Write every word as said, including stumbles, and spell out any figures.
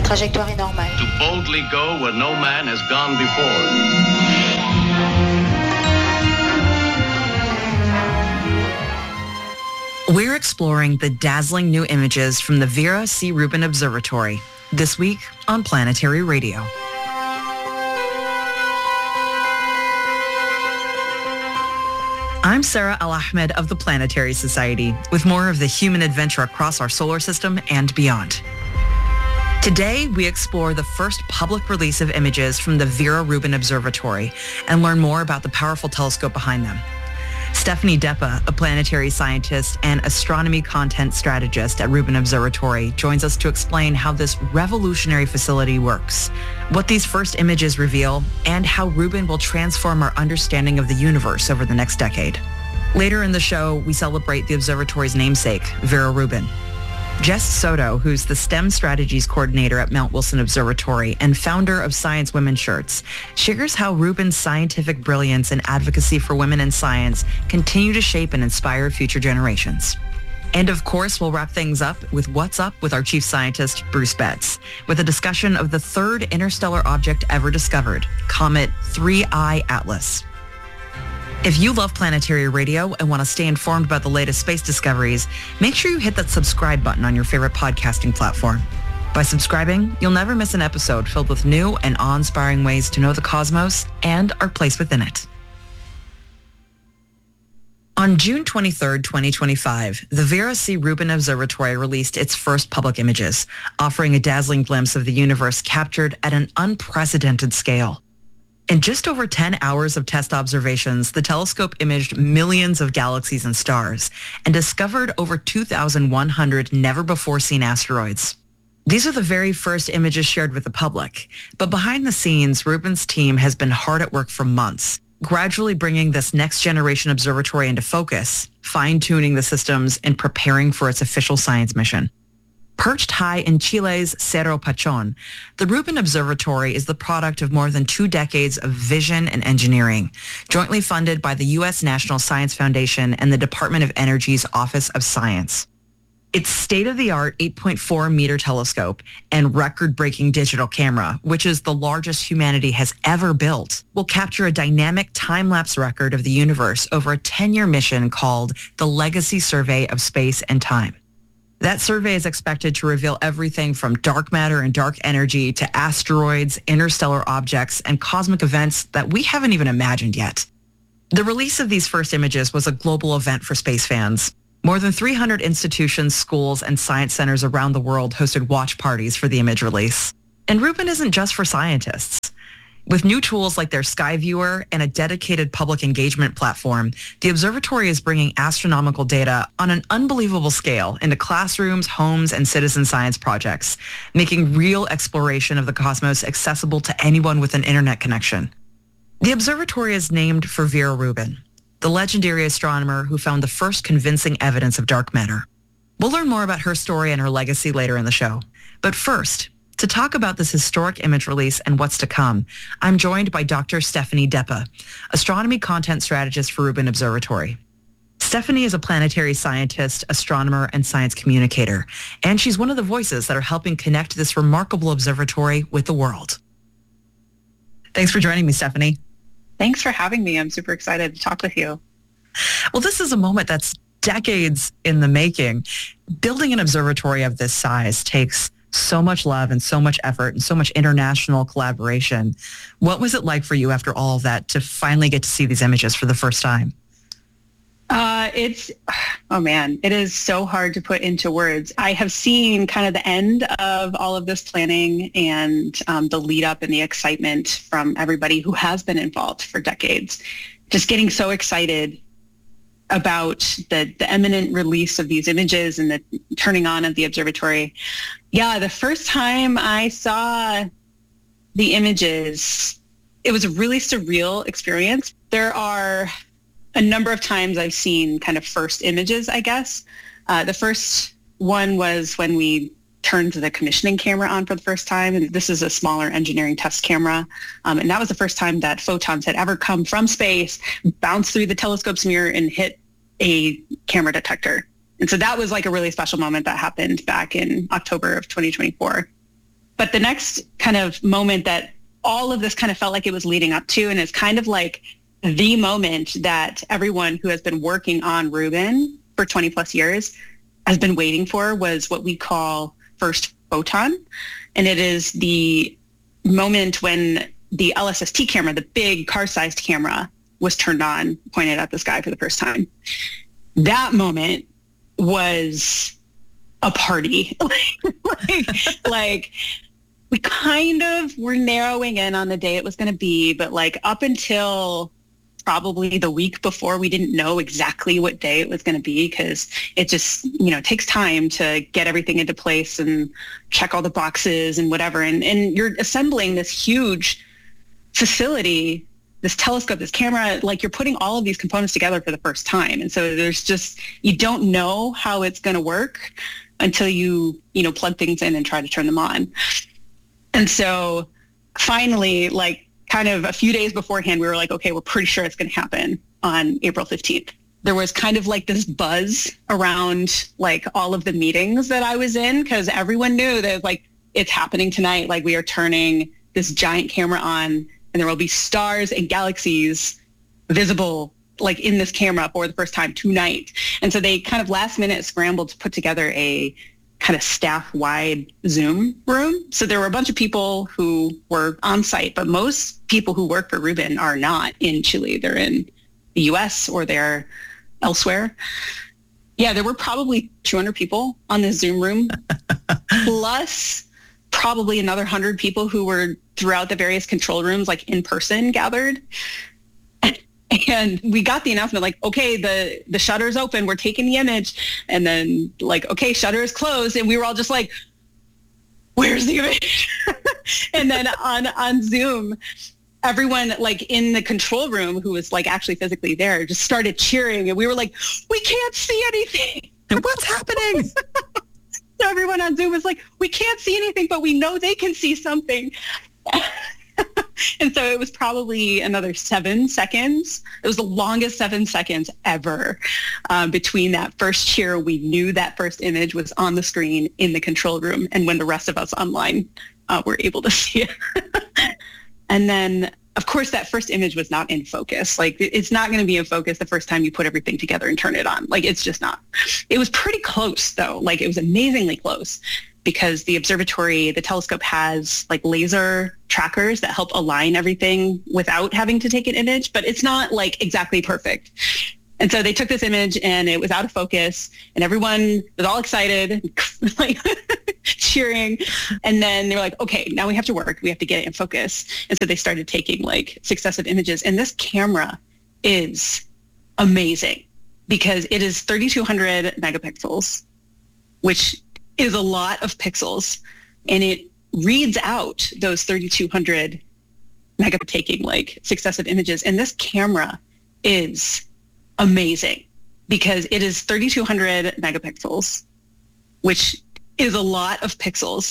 trajectoire est normale. To boldly go where no man has gone before. We're exploring the dazzling new images from the Vera C. Rubin Observatory this week on Planetary Radio. I'm Sarah Al-Ahmed of the Planetary Society with more of the human adventure across our solar system and beyond. Today, we explore the first public release of images from the Vera Rubin Observatory and learn more about the powerful telescope behind them. Stephanie Deppe, a planetary scientist and astronomy content strategist at Rubin Observatory, joins us to explain how this revolutionary facility works, what these first images reveal, and how Rubin will transform our understanding of the universe over the next decade. Later in the show, we celebrate the observatory's namesake, Vera Rubin. Jess Soto, who's the STEM Strategies Coordinator at Mount Wilson Observatory and founder of Science Women Shirts, shares how Rubin's scientific brilliance and advocacy for women in science continue to shape and inspire future generations. And of course, we'll wrap things up with What's Up with our chief scientist, Bruce Betts, with a discussion of the third interstellar object ever discovered, Comet three I Atlas. If you love Planetary Radio and want to stay informed about the latest space discoveries, make sure you hit that subscribe button on your favorite podcasting platform. By subscribing, you'll never miss an episode filled with new and awe-inspiring ways to know the cosmos and our place within it. On June twenty-third, twenty twenty-five, the Vera C. Rubin Observatory released its first public images, offering a dazzling glimpse of the universe captured at an unprecedented scale. In just over ten hours of test observations, the telescope imaged millions of galaxies and stars and discovered over two thousand one hundred never-before-seen asteroids. These are the very first images shared with the public, but behind the scenes, Rubin's team has been hard at work for months, gradually bringing this next-generation observatory into focus, fine-tuning the systems, and preparing for its official science mission. Perched high in Chile's Cerro Pachón, the Rubin Observatory is the product of more than two decades of vision and engineering, jointly funded by the U S National Science Foundation and the Department of Energy's Office of Science. Its state-of-the-art eight point four meter telescope and record-breaking digital camera, which is the largest humanity has ever built, will capture a dynamic time-lapse record of the universe over a ten-year mission called the Legacy Survey of Space and Time. That survey is expected to reveal everything from dark matter and dark energy to asteroids, interstellar objects, and cosmic events that we haven't even imagined yet. The release of these first images was a global event for space fans. More than three hundred institutions, schools, and science centers around the world hosted watch parties for the image release. And Rubin isn't just for scientists. With new tools like their Sky Viewer and a dedicated public engagement platform, the observatory is bringing astronomical data on an unbelievable scale into classrooms, homes, and citizen science projects, making real exploration of the cosmos accessible to anyone with an internet connection. The observatory is named for Vera Rubin, the legendary astronomer who found the first convincing evidence of dark matter. We'll learn more about her story and her legacy later in the show. But first, to talk about this historic image release and what's to come, I'm joined by Doctor Stephanie Deppe, astronomy content strategist for Rubin Observatory. Stephanie is a planetary scientist, astronomer, and science communicator, and she's one of the voices that are helping connect this remarkable observatory with the world. Thanks for joining me, Stephanie. Thanks for having me. I'm super excited to talk with you. Well, this is a moment that's decades in the making. Building an observatory of this size takes so much love and so much effort and so much international collaboration. What was it like for you after all of that to finally get to see these images for the first time? Uh, it's, oh man, it is so hard to put into words. I have seen kind of the end of all of this planning and um, the lead up and the excitement from everybody who has been involved for decades. Just getting so excited about the, the imminent release of these images and the turning on of the observatory. Yeah, the first time I saw the images, it was a really surreal experience. There are a number of times I've seen kind of first images, I guess. Uh, the first one was when we turned the commissioning camera on for the first time. And this is a smaller engineering test camera. Um, and that was the first time that photons had ever come from space, bounced through the telescope's mirror and hit a camera detector. And so that was like a really special moment that happened back in October of twenty twenty-four. But the next kind of moment that all of this kind of felt like it was leading up to, and it's kind of like the moment that everyone who has been working on Rubin for twenty plus years has been waiting for, was what we call first photon. And it is the moment when the L S S T camera, the big car-sized camera, was turned on, pointed at the sky for the first time. That moment was a party. like, like we kind of were narrowing in on the day it was going to be, but like up until probably the week before, we didn't know exactly what day it was going to be, because it just, you know, takes time to get everything into place and check all the boxes and whatever. And, and you're assembling this huge facility, this telescope, this camera, like you're putting all of these components together for the first time. And so there's just, you don't know how it's going to work until you, you know, plug things in and try to turn them on. And so finally, like, kind of a few days beforehand, we were like, okay, we're pretty sure it's going to happen on April fifteenth. There was kind of like this buzz around like all of the meetings that I was in, because everyone knew that like it's happening tonight. Like we are turning this giant camera on, and there will be stars and galaxies visible like in this camera for the first time tonight. And so they kind of last minute scrambled to put together a kind of staff-wide Zoom room. So there were a bunch of people who were on site, but most people who work for Rubin are not in Chile. They're in the U S or they're elsewhere. Yeah, there were probably two hundred people on this Zoom room, plus probably another one hundred people who were throughout the various control rooms, like in person gathered. And we got the announcement like, okay, the, the shutter's open, we're taking the image. And then like, okay, shutter is closed. And we were all just like, where's the image? And then on, on Zoom, everyone like in the control room who was like actually physically there just started cheering. And we were like, we can't see anything. What's happening? So everyone on Zoom was like, we can't see anything, but we know they can see something. And so it was probably another seven seconds. It was the longest seven seconds ever um, between that first cheer. We knew that first image was on the screen in the control room, and when the rest of us online uh, were able to see it. And then, of course, that first image was not in focus. Like, it's not going to be in focus the first time you put everything together and turn it on. Like, it's just not. It was pretty close, though. Like, it was amazingly close, because the observatory, the telescope has like laser trackers that help align everything without having to take an image, but it's not like exactly perfect. And so they took this image and it was out of focus, and everyone was all excited, like cheering. And then they were like, okay, now we have to work. We have to get it in focus. And so they started taking like successive images. And this camera is amazing because it is thirty-two hundred megapixels, which is a lot of pixels, and it reads out those thirty-two hundred mega taking like successive images. And this camera is amazing because it is thirty-two hundred megapixels, which is a lot of pixels.